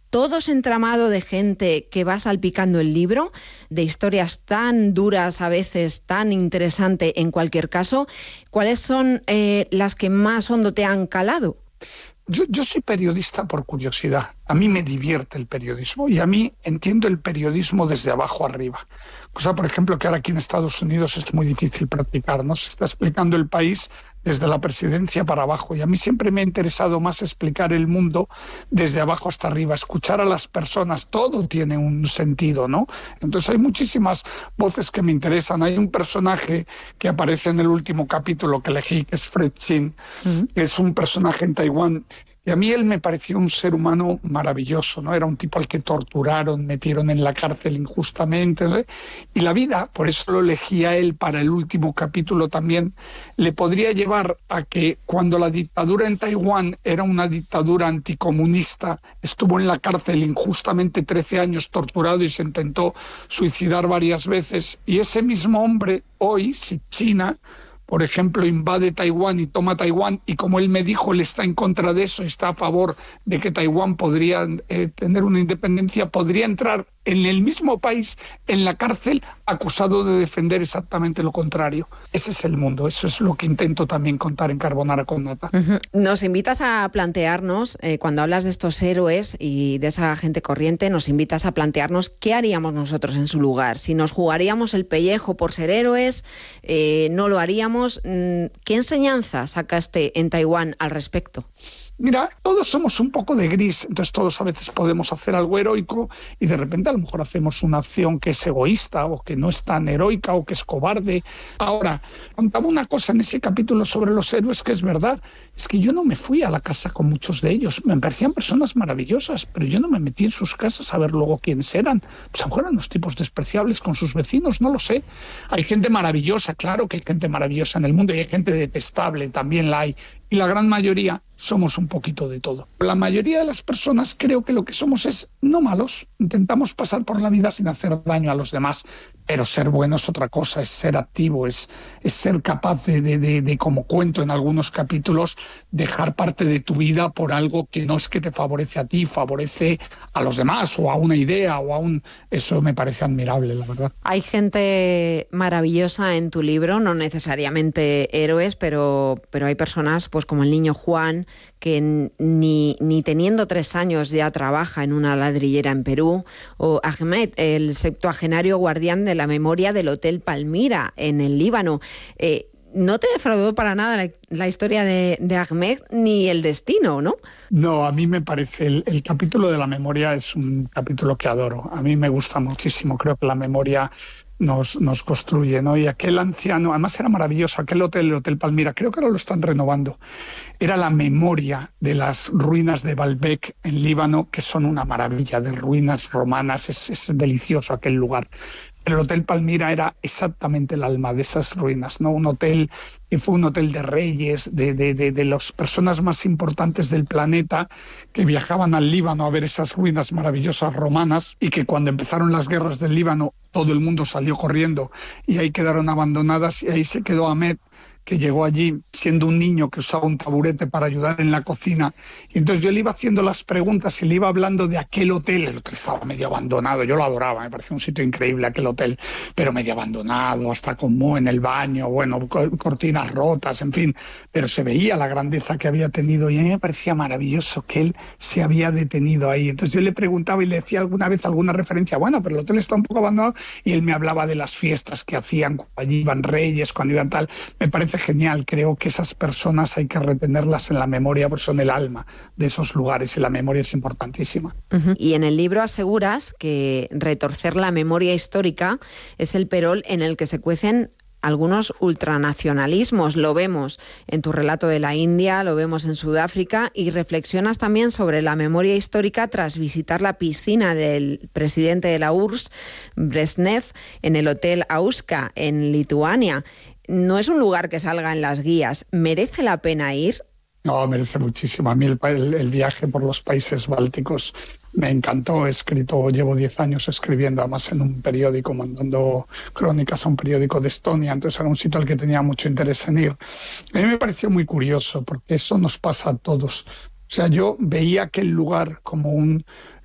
todo ese entramado de gente que va salpicando el libro, de historias tan duras a veces, tan interesantes en cualquier caso, ¿cuáles son las que más hondo te han calado? Yo soy periodista por curiosidad. A mí me divierte el periodismo y a mí entiendo el periodismo desde abajo arriba. Cosa, por ejemplo, que ahora aquí en Estados Unidos es muy difícil practicar, ¿no? Se está explicando el país desde la presidencia para abajo y a mí siempre me ha interesado más explicar el mundo desde abajo hasta arriba, escuchar a las personas, todo tiene un sentido, ¿no? Entonces hay muchísimas voces que me interesan. Hay un personaje que aparece en el último capítulo que elegí, que es Fred Chin, que es un personaje en Taiwán. Y a mí él me pareció un ser humano maravilloso, ¿no? Era un tipo al que torturaron, metieron en la cárcel injustamente, ¿no? Y la vida, por eso lo elegí a él para el último capítulo también, le podría llevar a que cuando la dictadura en Taiwán era una dictadura anticomunista, estuvo en la cárcel injustamente 13 años torturado y se intentó suicidar varias veces. Y ese mismo hombre hoy, si China, por ejemplo, invade Taiwán y toma Taiwán, y como él me dijo, él está en contra de eso, está a favor de que Taiwán podría tener una independencia, podría entrar en el mismo país, en la cárcel, acusado de defender exactamente lo contrario. Ese es el mundo, eso es lo que intento también contar en Carbonara con Nata. Nos invitas a plantearnos, cuando hablas de estos héroes y de esa gente corriente, nos invitas a plantearnos qué haríamos nosotros en su lugar. Si nos jugaríamos el pellejo por ser héroes, no lo haríamos. ¿Qué enseñanza sacaste en Taiwán al respecto? Mira, todos somos un poco de gris, entonces todos a veces podemos hacer algo heroico y de repente a lo mejor hacemos una acción que es egoísta o que no es tan heroica o que es cobarde. Ahora, contaba una cosa en ese capítulo sobre los héroes que es verdad, es que yo no me fui a la casa con muchos de ellos, me parecían personas maravillosas, pero yo no me metí en sus casas a ver luego quiénes eran. Pues a lo mejor eran unos tipos despreciables con sus vecinos, no lo sé. Hay gente maravillosa, claro que hay gente maravillosa en el mundo y hay gente detestable, también la hay. Y la gran mayoría somos un poquito de todo. La mayoría de las personas creo que lo que somos es no malos. Intentamos pasar por la vida sin hacer daño a los demás, pero ser bueno es otra cosa, es ser activo, es ser capaz de, como cuento en algunos capítulos, dejar parte de tu vida por algo que no es que te favorece a ti, favorece a los demás o a una idea o a un... Eso me parece admirable, la verdad. Hay gente maravillosa en tu libro, no necesariamente héroes, pero hay personas pues como el niño Juan, que ni teniendo 3 años ya trabaja en una ladrillera en Perú, o Ahmed, el septuagenario guardián de la memoria del Hotel Palmira en el Líbano. No te defraudó para nada la historia de Ahmed ni el destino, ¿no? No, a mí me parece, el capítulo de la memoria es un capítulo que adoro. A mí me gusta muchísimo, creo que la memoria nos construye, ¿no? Y aquel anciano, además era maravilloso, aquel hotel, el Hotel Palmira, creo que ahora lo están renovando. Era la memoria de las ruinas de Baalbek en Líbano, que son una maravilla, de ruinas romanas, es delicioso aquel lugar. El Hotel Palmira era exactamente el alma de esas ruinas, ¿no? Un hotel que fue un hotel de reyes, de las personas más importantes del planeta que viajaban al Líbano a ver esas ruinas maravillosas romanas y que cuando empezaron las guerras del Líbano todo el mundo salió corriendo y ahí quedaron abandonadas y ahí se quedó Ahmed, que llegó allí siendo un niño que usaba un taburete para ayudar en la cocina. Y entonces yo le iba haciendo las preguntas y le iba hablando de aquel hotel. El hotel estaba medio abandonado, yo lo adoraba, me parecía un sitio increíble aquel hotel, pero medio abandonado, hasta con moho en el baño, bueno, cortinas rotas, en fin. Pero se veía la grandeza que había tenido y a mí me parecía maravilloso que él se había detenido ahí. Entonces yo le preguntaba y le decía alguna vez alguna referencia, bueno, pero el hotel está un poco abandonado, y él me hablaba de las fiestas que hacían cuando allí iban reyes, cuando iban tal. Me parece genial, creo que esas personas hay que retenerlas en la memoria porque son el alma de esos lugares y la memoria es importantísima. Y en el libro aseguras que retorcer la memoria histórica es el perol en el que se cuecen algunos ultranacionalismos. Lo vemos en tu relato de la India, lo vemos en Sudáfrica, y reflexionas también sobre la memoria histórica tras visitar la piscina del presidente de la URSS, Brezhnev, en el Hotel Auska, en Lituania. No es un lugar que salga en las guías. ¿Merece la pena ir? No, merece muchísimo. A mí el viaje por los países bálticos me encantó. Llevo 10 años escribiendo, además en un periódico, mandando crónicas a un periódico de Estonia, entonces era un sitio al que tenía mucho interés en ir. A mí me pareció muy curioso, porque eso nos pasa a todos. O sea, yo veía aquel lugar como